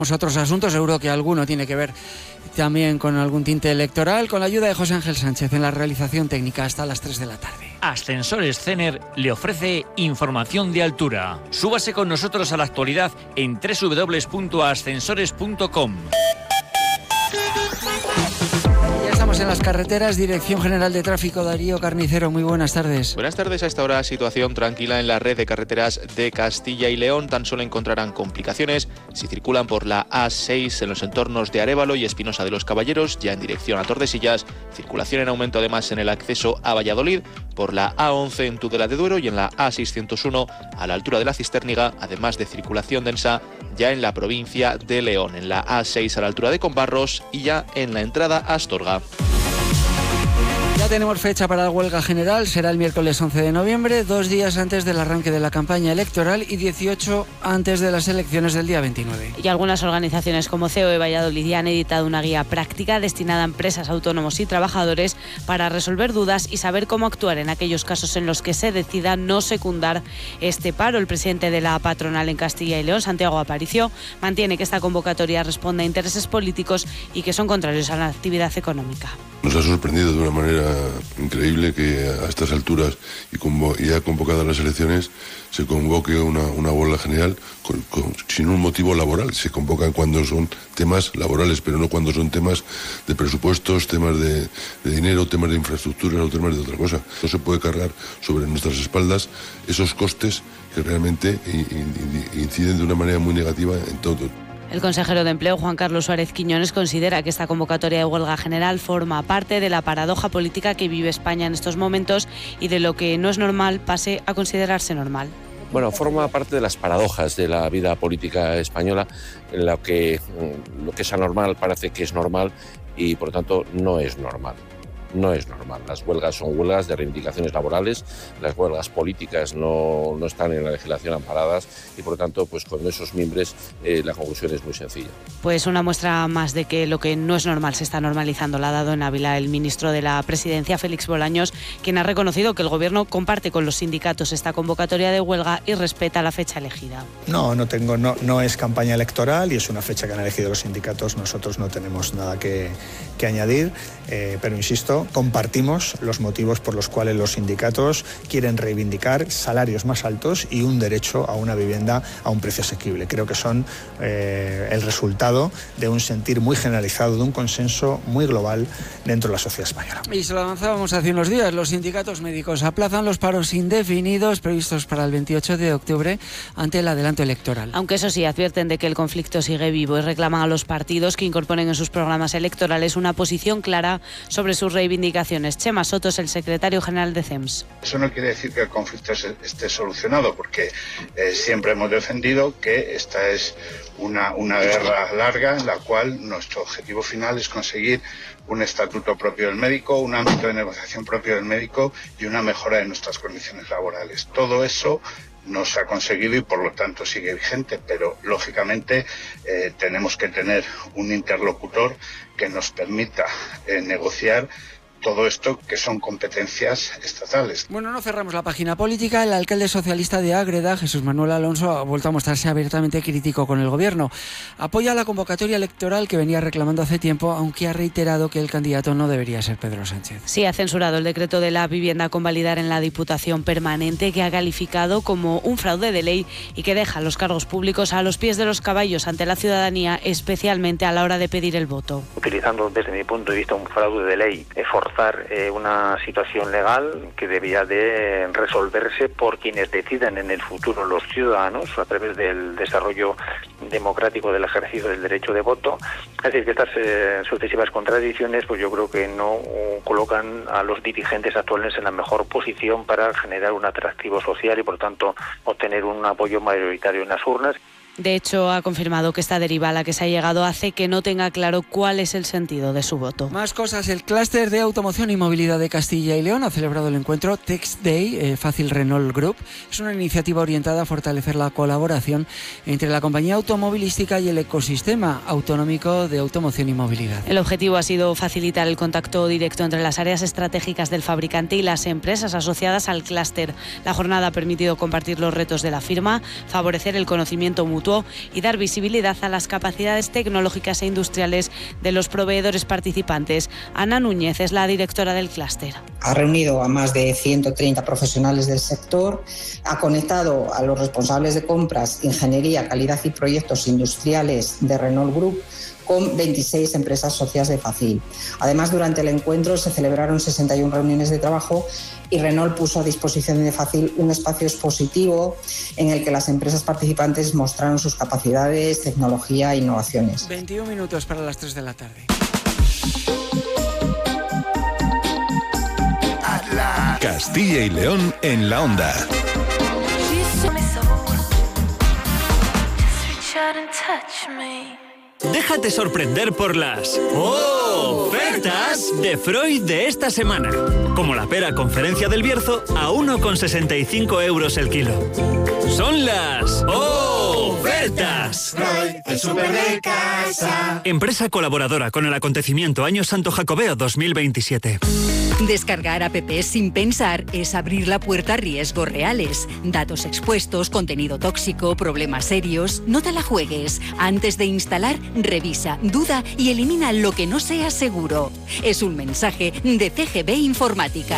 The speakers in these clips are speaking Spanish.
Otros asuntos, seguro que alguno tiene que ver también con algún tinte electoral, con la ayuda de José Ángel Sánchez en la realización técnica hasta las 3 de la tarde. Ascensores Cener le ofrece información de altura. Súbase con nosotros a la actualidad en www.ascensores.com. En las carreteras, Dirección General de Tráfico, Darío Carnicero, muy buenas tardes. Buenas tardes. A esta hora situación tranquila en la red de carreteras de Castilla y León. Tan solo encontrarán complicaciones si circulan por la A6 en los entornos de Arévalo y Espinosa de los Caballeros, ya en dirección a Tordesillas. Circulación en aumento además en el acceso a Valladolid, por la A11 en Tudela de Duero y en la A601 a la altura de la Cisterniga, además de circulación densa ya en la provincia de León, en la A6 a la altura de Combarros y ya en la entrada a Astorga. Ya tenemos fecha para la huelga general, será el miércoles 11 de noviembre, 2 días antes del arranque de la campaña electoral y 18 antes de las elecciones del día 29. Y algunas organizaciones como CEO de Valladolid ya han editado una guía práctica destinada a empresas, autónomos y trabajadores para resolver dudas y saber cómo actuar en aquellos casos en los que se decida no secundar este paro. El presidente de la patronal en Castilla y León, Santiago Aparicio, mantiene que esta convocatoria responde a intereses políticos y que son contrarios a la actividad económica. Nos ha sorprendido de una manera increíble que a estas alturas y ya convocadas las elecciones se convoque una huelga general sin un motivo laboral. Se convocan cuando son temas laborales, pero no cuando son temas de presupuestos, temas de dinero, temas de infraestructuras o temas de otra cosa. No se puede cargar sobre nuestras espaldas esos costes que realmente inciden de una manera muy negativa en todo. El consejero de Empleo, Juan Carlos Suárez Quiñones, considera que esta convocatoria de huelga general forma parte de la paradoja política que vive España en estos momentos y de lo que no es normal pase a considerarse normal. Bueno, forma parte de las paradojas de la vida política española, en la que lo que es anormal parece que es normal y, por lo tanto, no es normal. No es normal. Las huelgas son huelgas de reivindicaciones laborales, las huelgas políticas no están en la legislación amparadas y, por lo tanto, pues con esos mimbres la conclusión es muy sencilla. Pues una muestra más de que lo que no es normal se está normalizando la ha dado en Ávila el ministro de la Presidencia, Félix Bolaños, quien ha reconocido que el Gobierno comparte con los sindicatos esta convocatoria de huelga y respeta la fecha elegida. No es campaña electoral y es una fecha que han elegido los sindicatos. Nosotros no tenemos nada que añadir, pero insisto, compartimos los motivos por los cuales los sindicatos quieren reivindicar salarios más altos y un derecho a una vivienda a un precio asequible. Creo que son el resultado de un sentir muy generalizado, de un consenso muy global dentro de la sociedad española. Y se lo avanzábamos hace unos días. Los sindicatos médicos aplazan los paros indefinidos previstos para el 28 de octubre ante el adelanto electoral. Aunque eso sí, advierten de que el conflicto sigue vivo y reclaman a los partidos que incorporen en sus programas electorales una posición clara sobre sus reivindicaciones. Chema Soto es el secretario general de CEMS. Eso no quiere decir que el conflicto esté solucionado, porque siempre hemos defendido que esta es una guerra larga en la cual nuestro objetivo final es conseguir un estatuto propio del médico, un ámbito de negociación propio del médico y una mejora de nuestras condiciones laborales. Todo eso no se ha conseguido y por lo tanto sigue vigente, pero lógicamente tenemos que tener un interlocutor que nos permita negociar todo esto que son competencias estatales. Bueno, no cerramos la página política. El alcalde socialista de Ágreda, Jesús Manuel Alonso, ha vuelto a mostrarse abiertamente crítico con el gobierno. Apoya la convocatoria electoral que venía reclamando hace tiempo, aunque ha reiterado que el candidato no debería ser Pedro Sánchez. Sí, ha censurado el decreto de la vivienda con validar en la Diputación Permanente, que ha calificado como un fraude de ley y que deja los cargos públicos a los pies de los caballos ante la ciudadanía, especialmente a la hora de pedir el voto. Utilizando desde mi punto de vista un fraude de ley, una situación legal que debía de resolverse por quienes decidan en el futuro, los ciudadanos, a través del desarrollo democrático del ejercicio del derecho de voto. Es decir, que estas sucesivas contradicciones, pues yo creo que no colocan a los dirigentes actuales en la mejor posición para generar un atractivo social y, por tanto, obtener un apoyo mayoritario en las urnas. De hecho, ha confirmado que esta deriva a la que se ha llegado hace que no tenga claro cuál es el sentido de su voto. Más cosas. El clúster de automoción y movilidad de Castilla y León ha celebrado el encuentro Text Day Fácil Renault Group. Es una iniciativa orientada a fortalecer la colaboración entre la compañía automovilística y el ecosistema autonómico de automoción y movilidad. El objetivo ha sido facilitar el contacto directo entre las áreas estratégicas del fabricante y las empresas asociadas al clúster. La jornada ha permitido compartir los retos de la firma, favorecer el conocimiento mutuo mutuo y dar visibilidad a las capacidades tecnológicas e industriales de los proveedores participantes. Ana Núñez es la directora del clúster. Ha reunido a más de 130 profesionales del sector, ha conectado a los responsables de compras, ingeniería, calidad y proyectos industriales de Renault Group con 26 empresas socias de Facil. Además, durante el encuentro se celebraron 61 reuniones de trabajo y Renault puso a disposición de Facil un espacio expositivo en el que las empresas participantes mostraron sus capacidades, tecnología e innovaciones. 21 minutos para las 3 de la tarde. Castilla y León en la onda. Déjate sorprender por las ofertas de Freud de esta semana. Como la pera Conferencia del Bierzo a 1,65 euros el kilo. Son las ofertas. Freud, el súper de casa. Empresa colaboradora con el acontecimiento Año Santo Jacobeo 2027. Descargar apps sin pensar es abrir la puerta a riesgos reales. Datos expuestos, contenido tóxico, problemas serios. No te la juegues. Antes de instalar, revisa, duda y elimina lo que no sea seguro. Es un mensaje de CGB Informática.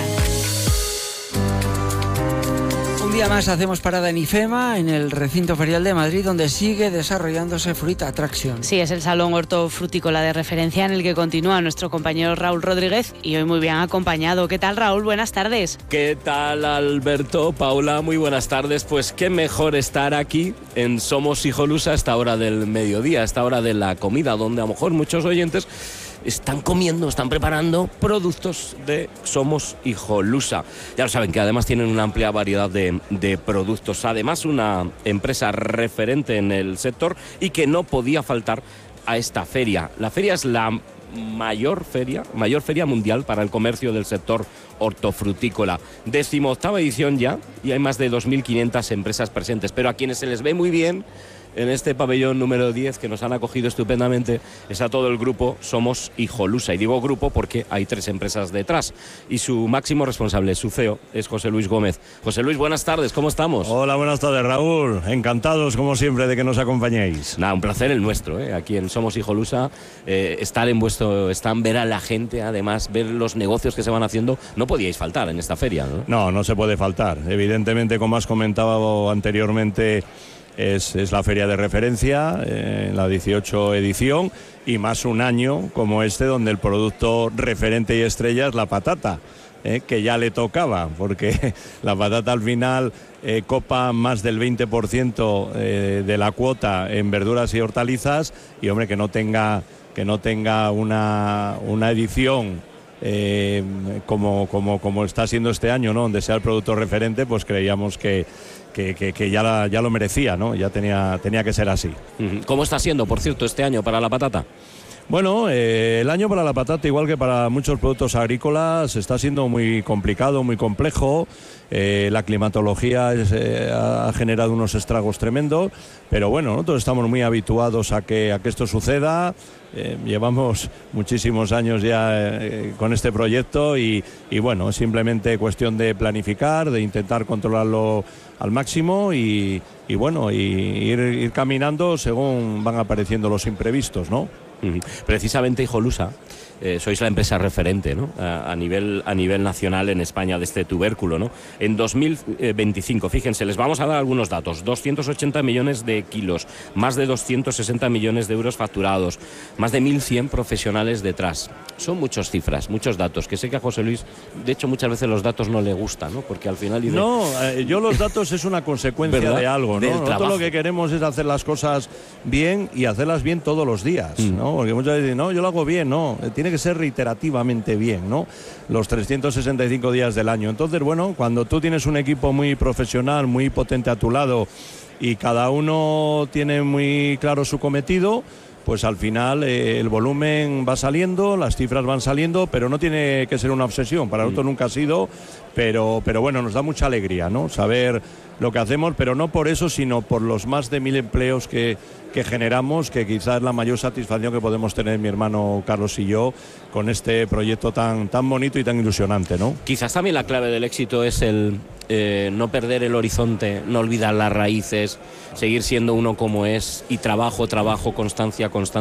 Un día más hacemos parada en IFEMA, en el recinto ferial de Madrid, donde sigue desarrollándose Fruit Attraction. Sí, es el salón hortofrutícola de referencia en el que continúa nuestro compañero Raúl Rodríguez y hoy muy bien acompañado. ¿Qué tal, Raúl? Buenas tardes. ¿Qué tal, Alberto? Paula, muy buenas tardes. Pues qué mejor estar aquí en Somos Hijolusa a esta hora del mediodía, a esta hora de la comida, donde a lo mejor muchos oyentes están comiendo, están preparando productos de Somos Hijolusa. Ya lo saben que además tienen una amplia variedad de productos. Además, una empresa referente en el sector y que no podía faltar a esta feria. La feria es la mayor feria mundial para el comercio del sector hortofrutícola. 18ª edición ya y hay más de 2.500 empresas presentes. Pero a quienes se les ve muy bien en este pabellón número 10, que nos han acogido estupendamente, está todo el grupo Somos Hijolusa. Y digo grupo porque hay 3 empresas detrás. Y su máximo responsable, su CEO, es José Luis Gómez. José Luis, buenas tardes, ¿cómo estamos? Hola, buenas tardes, Raúl. Encantados, como siempre, de que nos acompañéis. Nada, un placer el nuestro, aquí en Somos Hijolusa, estar en vuestro stand, ver a la gente, además, ver los negocios que se van haciendo. No podíais faltar en esta feria, ¿no? No, no se puede faltar. Evidentemente, como has comentado anteriormente, es la feria de referencia, la 18 edición, y más un año como este donde el producto referente y estrella es la patata, que ya le tocaba, porque la patata al final copa más del 20% de la cuota en verduras y hortalizas, y hombre, que no tenga una edición como está siendo este año, ¿no?, donde sea el producto referente, pues creíamos que ya lo merecía, ¿no? Ya tenía que ser así. ¿Cómo está siendo, por cierto, este año para la patata? Bueno, el año para la patata, igual que para muchos productos agrícolas, está siendo muy complicado, muy complejo. La climatología ha generado unos estragos tremendos, pero bueno, nosotros estamos muy habituados a que esto suceda. Llevamos muchísimos años ya con este proyecto y bueno, es simplemente cuestión de planificar, de intentar controlarlo al máximo y bueno, ir caminando según van apareciendo los imprevistos, ¿no? Precisamente Hijolusa, sois la empresa referente, ¿no?, a nivel nacional en España de este tubérculo, ¿no? En 2025, fíjense, les vamos a dar algunos datos: 280 millones de kilos, más de 260 millones de euros facturados, más de 1.100 profesionales detrás. Son muchas cifras, muchos datos, que sé que a José Luis, de hecho, muchas veces los datos no le gustan, ¿no? Porque al final dice... No, yo los datos es una consecuencia de algo, ¿no? Nosotros lo que queremos es hacer las cosas bien y hacerlas bien todos los días, ¿no? Porque muchas veces dicen, no, yo lo hago bien, no, tiene que ser reiterativamente bien, ¿no? Los 365 días del año. Entonces, bueno, cuando tú tienes un equipo muy profesional, muy potente a tu lado y cada uno tiene muy claro su cometido, pues al final el volumen va saliendo, las cifras van saliendo, pero no tiene que ser una obsesión. Para nosotros nunca ha sido, pero bueno, nos da mucha alegría, ¿no?, saber lo que hacemos, pero no por eso, sino por los más de 1000 empleos que generamos, que quizás es la mayor satisfacción que podemos tener mi hermano Carlos y yo con este proyecto tan bonito y tan ilusionante, ¿no? Quizás también la clave del éxito es el no perder el horizonte, no olvidar las raíces, seguir siendo uno como es, y trabajo, constancia,